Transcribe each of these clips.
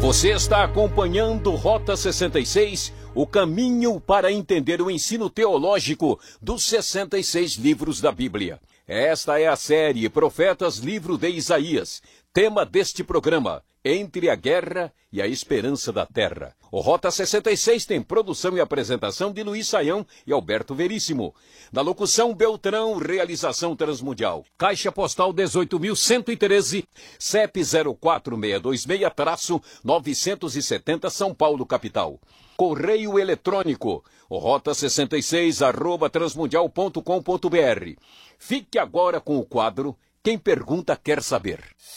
Você está acompanhando Rota 66, o caminho para entender o ensino teológico dos 66 livros da Bíblia. Esta é a série Profetas, livro de Isaías. Tema deste programa: Entre a Guerra e a Esperança da Terra. O Rota 66 tem produção e apresentação de Luiz Saião e Alberto Veríssimo. Na locução, Beltrão, realização Transmundial. Caixa Postal 18.113, CEP 04626-970, São Paulo, capital. Correio eletrônico, rota66@transmundial.com.br. Fique agora com o quadro Quem Pergunta Quer Saber.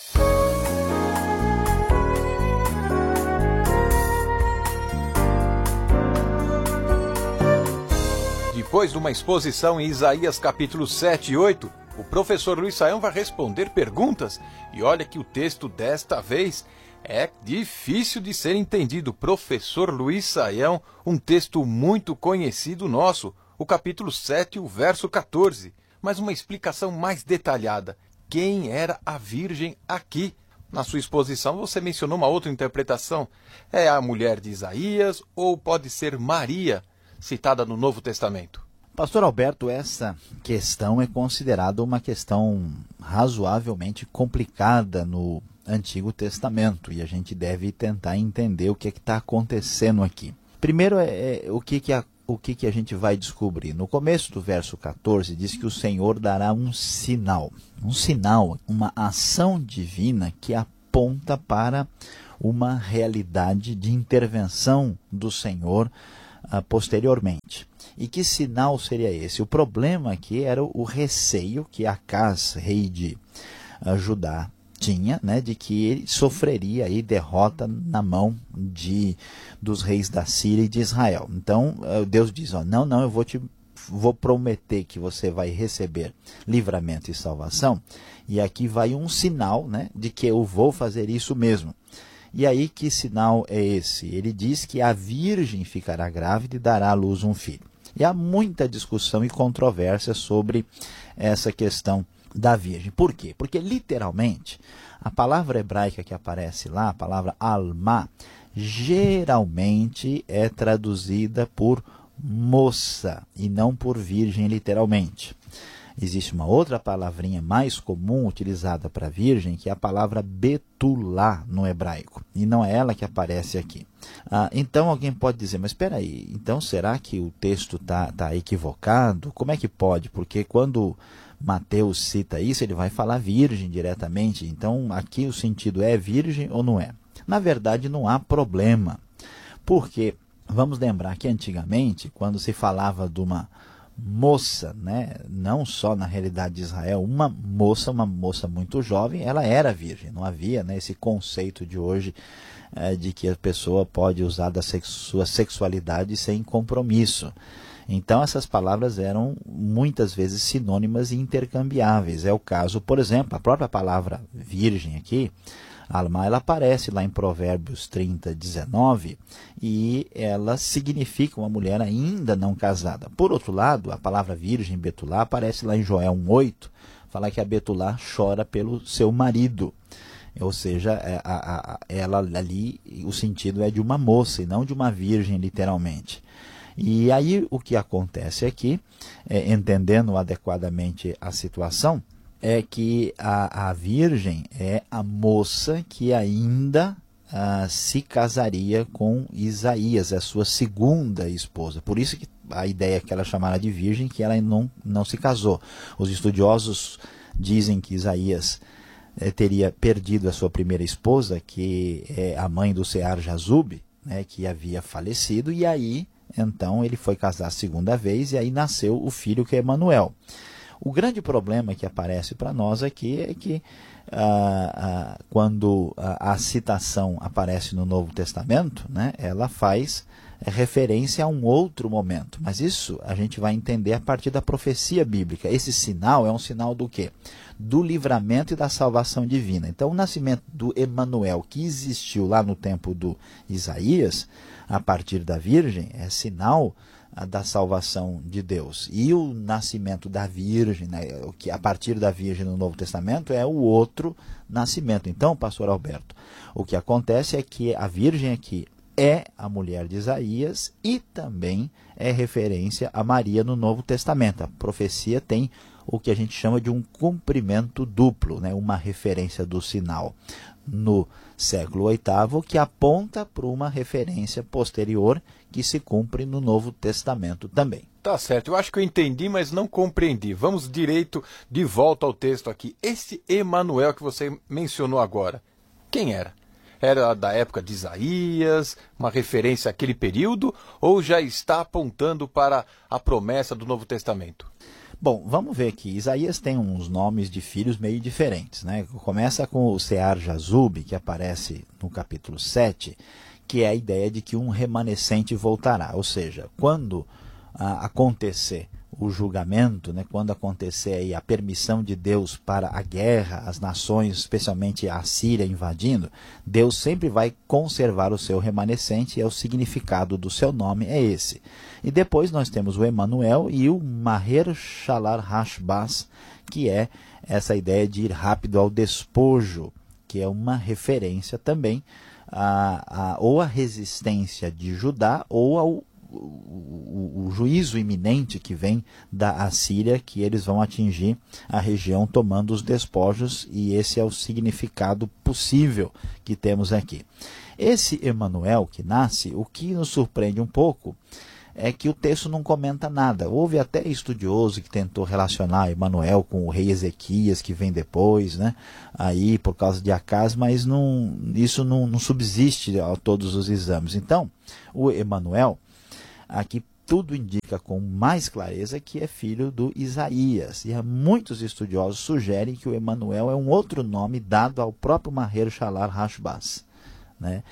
Depois de uma exposição em Isaías capítulos 7 e 8, o professor Luiz Saião vai responder perguntas. E olha que o texto desta vez é difícil de ser entendido. Professor Luiz Saião, um texto muito conhecido nosso, o capítulo 7, o verso 14. Mas uma explicação mais detalhada. Quem era a virgem aqui? Na sua exposição você mencionou uma outra interpretação. É a mulher de Isaías ou pode ser Maria, citada no Novo Testamento? Pastor Alberto, essa questão é considerada uma questão razoavelmente complicada no Antigo Testamento e a gente deve tentar entender o que está acontecendo aqui. Primeiro, o que a gente vai descobrir? No começo do verso 14 diz que o Senhor dará um sinal, uma ação divina que aponta para uma realidade de intervenção do Senhor posteriormente. E que sinal seria esse? O problema aqui era o receio que Acaz, rei de Judá, tinha, né, de que ele sofreria aí derrota na mão dos reis da Síria e de Israel. Então Deus diz, não, eu vou prometer que você vai receber livramento e salvação, e aqui vai um sinal, né, de que eu vou fazer isso mesmo. E aí, que sinal é esse? Ele diz que a virgem ficará grávida e dará à luz um filho. E há muita discussão e controvérsia sobre essa questão da virgem. Por quê? Porque, literalmente, a palavra hebraica que aparece lá, a palavra alma, geralmente é traduzida por moça e não por virgem, literalmente. Existe uma outra palavrinha mais comum utilizada para virgem, que é a palavra betulá no hebraico. E não é ela que aparece aqui. Então alguém pode dizer, mas espera aí, então será que o texto está equivocado? Como é que pode? Porque quando Mateus cita isso, ele vai falar virgem diretamente. Então aqui o sentido é virgem ou não é? Na verdade não há problema. Porque vamos lembrar que antigamente, quando se falava de uma moça, né, não só na realidade de Israel, uma moça muito jovem, ela era virgem, não havia, né, esse conceito de hoje de que a pessoa pode usar da sua sexualidade sem compromisso. Então essas palavras eram muitas vezes sinônimas e intercambiáveis. É o caso, por exemplo, a própria palavra virgem aqui, alma, ela aparece lá em Provérbios 30, 19, e ela significa uma mulher ainda não casada. Por outro lado, a palavra virgem, betulá, aparece lá em Joel 1:8, fala que a betulá chora pelo seu marido. Ou seja, ela ali, o sentido é de uma moça e não de uma virgem, literalmente. E aí o que acontece aqui, entendendo adequadamente a situação, é que a virgem é a moça que ainda se casaria com Isaías, a sua segunda esposa. Por isso que a ideia que ela chamara de virgem, que ela não se casou. Os estudiosos dizem que Isaías teria perdido a sua primeira esposa, que é a mãe do Sear-Jazub, né, que havia falecido, e aí, então, ele foi casar a segunda vez, e aí nasceu o filho que é Emanuel. O grande problema que aparece para nós aqui é que quando a citação aparece no Novo Testamento, né, ela faz referência a um outro momento. Mas isso a gente vai entender a partir da profecia bíblica. Esse sinal é um sinal do quê? Do livramento e da salvação divina. Então o nascimento do Emanuel, que existiu lá no tempo do Isaías, a partir da Virgem, é sinal da salvação de Deus. E o nascimento da Virgem, né, que a partir da Virgem no Novo Testamento, é o outro nascimento. Então, pastor Alberto, O que acontece é que a virgem aqui é a mulher de Isaías e também é referência a Maria no Novo Testamento. A profecia tem o que a gente chama de um cumprimento duplo, né? Uma referência do sinal no século VIII que aponta para uma referência posterior que se cumpre no Novo Testamento também. Tá certo, eu acho que eu entendi, mas não compreendi. Vamos direito de volta ao texto aqui. Esse Emanuel que você mencionou agora, quem era? Era da época de Isaías, uma referência àquele período, ou já está apontando para a promessa do Novo Testamento? Bom, vamos ver aqui. Isaías tem uns nomes de filhos meio diferentes, né? Começa com o Sear-Jazub, que aparece no capítulo 7, que é a ideia de que um remanescente voltará. Ou seja, quando acontecer o julgamento, né, quando acontecer aí a permissão de Deus para a guerra, as nações, especialmente a Síria invadindo, Deus sempre vai conservar o seu remanescente, e o significado do seu nome é esse. E depois nós temos o Emanuel e o Maher Shalal Hashbaz, que é essa ideia de ir rápido ao despojo, que é uma referência também ou à resistência de Judá ou ao o juízo iminente que vem da Assíria, que eles vão atingir a região tomando os despojos, e esse é o significado possível que temos aqui. Esse Emanuel que nasce, o que nos surpreende um pouco é que o texto não comenta nada. Houve até estudioso que tentou relacionar Emanuel com o rei Ezequias, que vem depois, né? Aí por causa de Acaz, mas isso não subsiste a todos os exames. Então, o Emanuel, aqui tudo indica com mais clareza que é filho do Isaías. E muitos estudiosos sugerem que o Emanuel é um outro nome dado ao próprio Maher Shalal Hashbaz, né?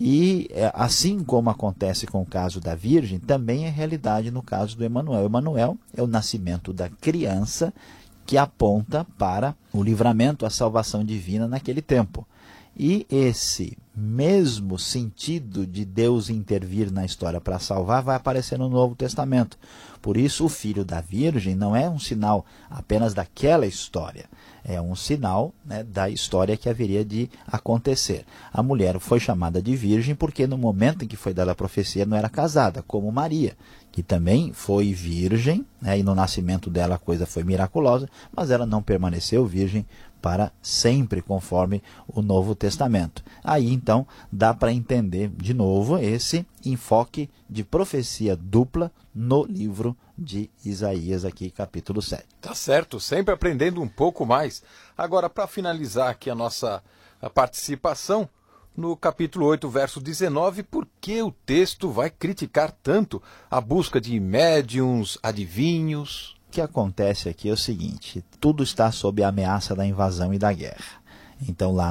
E assim como acontece com o caso da Virgem, também é realidade no caso do Emanuel. O Emanuel é o nascimento da criança que aponta para o livramento, a salvação divina naquele tempo. E esse mesmo sentido de Deus intervir na história para salvar vai aparecer no Novo Testamento. Por isso, o filho da Virgem não é um sinal apenas daquela história, é um sinal, né, da história que haveria de acontecer. A mulher foi chamada de virgem porque no momento em que foi dada a profecia não era casada, como Maria, que também foi virgem, né, e no nascimento dela a coisa foi miraculosa, mas ela não permaneceu virgem para sempre, conforme o Novo Testamento. Aí, então, dá para entender, de novo, esse enfoque de profecia dupla no livro de Isaías, aqui, capítulo 7. Tá certo, sempre aprendendo um pouco mais. Agora, para finalizar aqui a nossa participação, no capítulo 8, verso 19, por que o texto vai criticar tanto a busca de médiuns, adivinhos? O que acontece aqui é o seguinte: tudo está sob a ameaça da invasão e da guerra. Então lá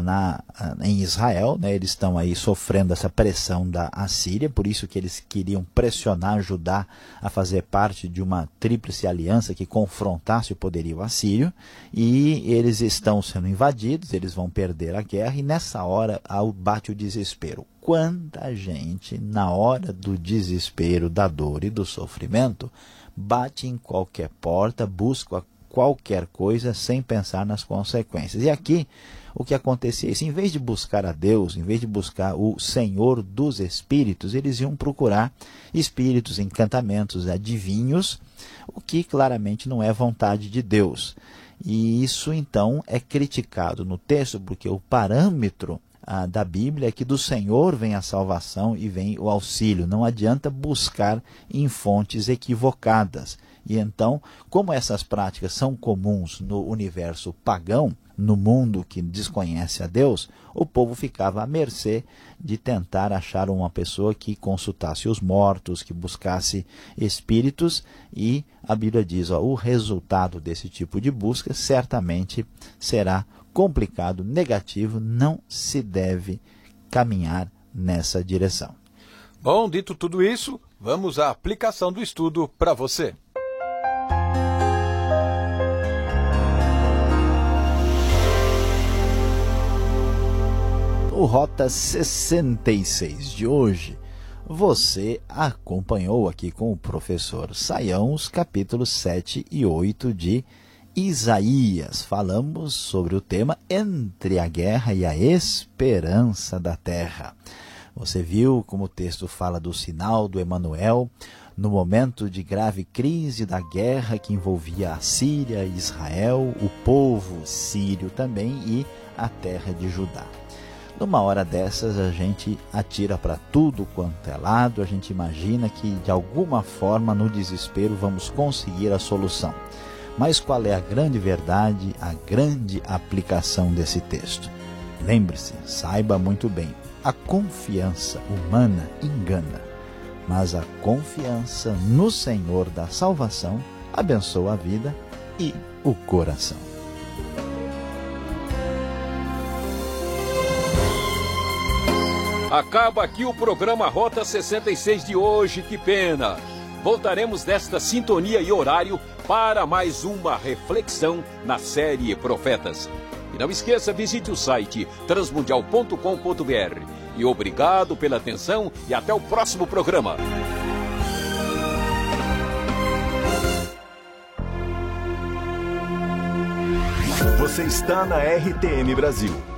em Israel, né, eles estão aí sofrendo essa pressão da Assíria, por isso que eles queriam pressionar Judá a fazer parte de uma tríplice aliança que confrontasse o poderio assírio, e eles estão sendo invadidos, eles vão perder a guerra, e nessa hora bate o desespero. Quanta gente, na hora do desespero, da dor e do sofrimento, bate em qualquer porta, busca qualquer coisa sem pensar nas consequências. E aqui o que acontecia é isso: em vez de buscar a Deus, em vez de buscar o Senhor dos Espíritos, eles iam procurar espíritos, encantamentos, adivinhos, o que claramente não é vontade de Deus. E isso então é criticado no texto, porque o parâmetro da Bíblia é que do Senhor vem a salvação e vem o auxílio. Não adianta buscar em fontes equivocadas. E então, como essas práticas são comuns no universo pagão, no mundo que desconhece a Deus, o povo ficava à mercê de tentar achar uma pessoa que consultasse os mortos, que buscasse espíritos, e a Bíblia diz, o resultado desse tipo de busca certamente será complicado, negativo, não se deve caminhar nessa direção. Bom, dito tudo isso, vamos à aplicação do estudo para você. No Rota 66 de hoje, você acompanhou aqui com o professor Saião os capítulos 7 e 8 de Isaías. Falamos sobre o tema entre a guerra e a esperança da terra. Você viu como o texto fala do sinal do Emanuel no momento de grave crise da guerra que envolvia a Síria e Israel, o povo sírio também e a terra de Judá. Numa hora dessas, a gente atira para tudo quanto é lado, a gente imagina que de alguma forma, no desespero, vamos conseguir a solução. Mas qual é a grande verdade, a grande aplicação desse texto? Lembre-se, saiba muito bem, a confiança humana engana, mas a confiança no Senhor da salvação abençoa a vida e o coração. Acaba aqui o programa Rota 66 de hoje, que pena. Voltaremos nesta sintonia e horário para mais uma reflexão na série Profetas. E não esqueça, visite o site transmundial.com.br. E obrigado pela atenção e até o próximo programa. Você está na RTM Brasil.